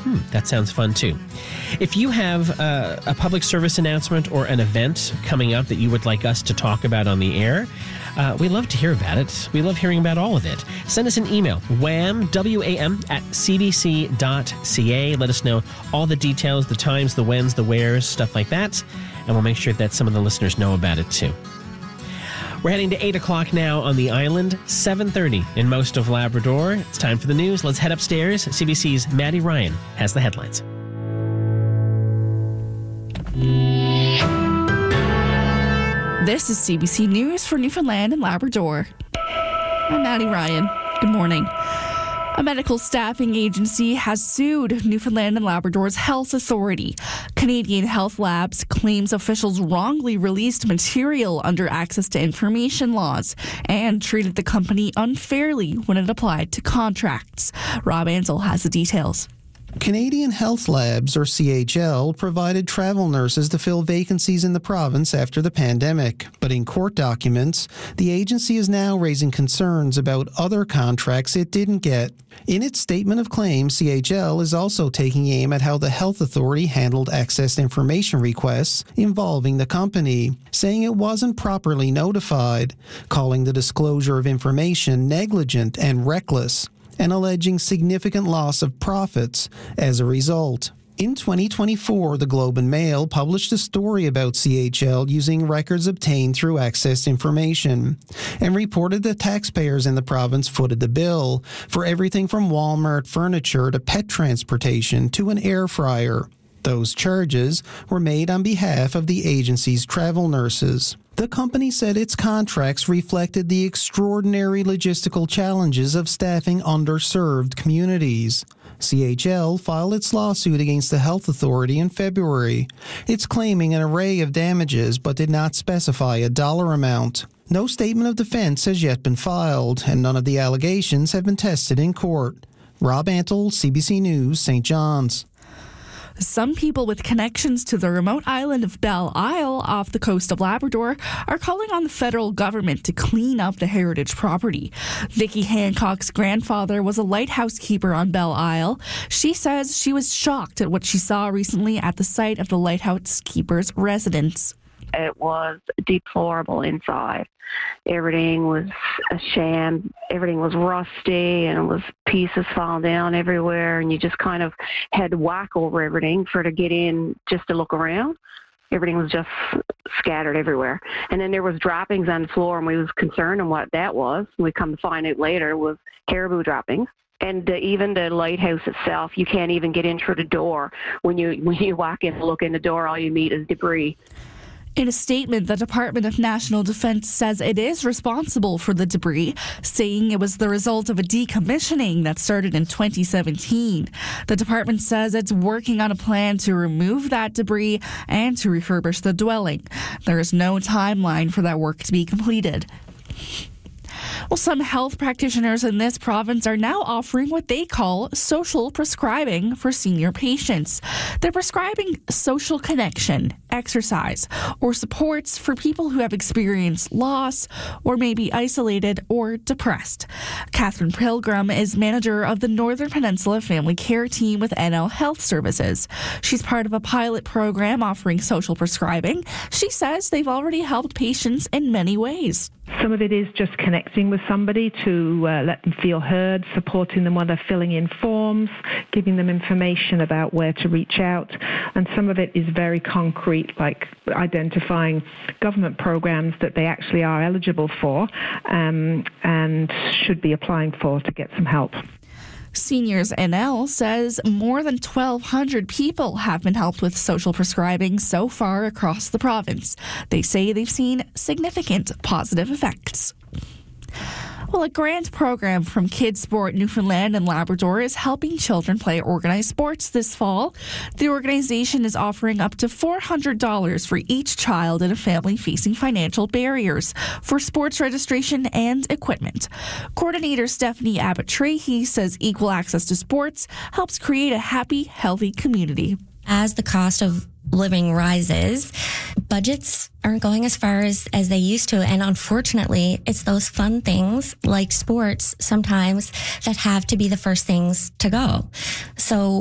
That sounds fun, too. If you have a public service announcement or an event coming up that you would like us to talk about on the air, we love to hear about it. We love hearing about all of it. Send us an email, wham, W-A-M, @cbc.ca. Let us know all the details, the times, the whens, the wheres, stuff like that, and we'll make sure that some of the listeners know about it, too. We're heading to 8 o'clock now on the island, 7:30 in most of Labrador. It's time for the news. Let's head upstairs. CBC's Maddie Ryan has the headlines. This is CBC News for Newfoundland and Labrador. I'm Maddie Ryan. Good morning. A medical staffing agency has sued Newfoundland and Labrador's Health Authority. Canadian Health Labs claims officials wrongly released material under access to information laws and treated the company unfairly when it applied to contracts. Rob Ansell has the details. Canadian Health Labs, or CHL, provided travel nurses to fill vacancies in the province after the pandemic. But in court documents, the agency is now raising concerns about other contracts it didn't get. In its statement of claims, CHL is also taking aim at how the Health Authority handled access information requests involving the company, saying it wasn't properly notified, calling the disclosure of information negligent and reckless, and alleging significant loss of profits as a result. In 2024, the Globe and Mail published a story about CHL using records obtained through accessed information and reported that taxpayers in the province footed the bill for everything from Walmart furniture to pet transportation to an air fryer. Those charges were made on behalf of the agency's travel nurses. The company said its contracts reflected the extraordinary logistical challenges of staffing underserved communities. CHL filed its lawsuit against the Health Authority in February. It's claiming an array of damages but did not specify a dollar amount. No statement of defense has yet been filed, and none of the allegations have been tested in court. Rob Ansell, CBC News, St. John's. Some people with connections to the remote island of Belle Isle off the coast of Labrador are calling on the federal government to clean up the heritage property. Vicky Hancock's grandfather was a lighthouse keeper on Belle Isle. She says she was shocked at what she saw recently at the site of the lighthouse keeper's residence. It was deplorable inside. Everything was a sham. Everything was rusty and it was pieces falling down everywhere. And you just kind of had to whack over everything to get in just to look around. Everything was just scattered everywhere. And then there was droppings on the floor and we was concerned on what that was. We come to find out later it was caribou droppings. And even the lighthouse itself, you can't even get in through the door. When you walk in and look in the door, all you meet is debris. In a statement, the Department of National Defence says it is responsible for the debris, saying it was the result of a decommissioning that started in 2017. The department says it's working on a plan to remove that debris and to refurbish the dwelling. There is no timeline for that work to be completed. Well, some health practitioners in this province are now offering what they call social prescribing for senior patients. They're prescribing social connection, exercise, or supports for people who have experienced loss or may be isolated or depressed. Catherine Pilgrim is manager of the Northern Peninsula Family Care Team with NL Health Services. She's part of a pilot program offering social prescribing. She says they've already helped patients in many ways. Some of it is just connecting with somebody to let them feel heard, supporting them while they're filling in forms, giving them information about where to reach out. And some of it is very concrete, like identifying government programs that they actually are eligible for and should be applying for to get some help. Seniors NL says more than 1,200 people have been helped with social prescribing so far across the province. They say they've seen significant positive effects. Well, a grant program from Kids Sport Newfoundland and Labrador is helping children play organized sports this fall. The organization is offering up to $400 for each child in a family facing financial barriers for sports registration and equipment. Coordinator Stephanie Abbott-Trahey says equal access to sports helps create a happy, healthy community. As the cost of living rises, budgets aren't going as far as they used to. And unfortunately, it's those fun things like sports sometimes that have to be the first things to go. So